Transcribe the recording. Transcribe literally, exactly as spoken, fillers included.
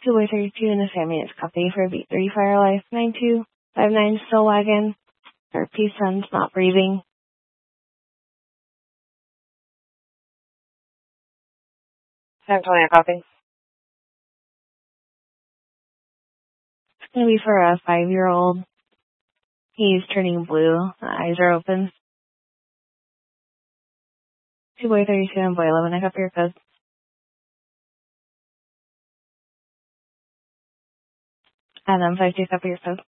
two by thirty-two in the family is copy for beat three Firelife, nine two five nine still wagon, or Peace Sun's not breathing. San Antonio copy. It's going to be for a five-year-old. He's turning blue. The eyes are open. two by thirty-two and boy eleven, I got your code. Adam, five two, copy your code.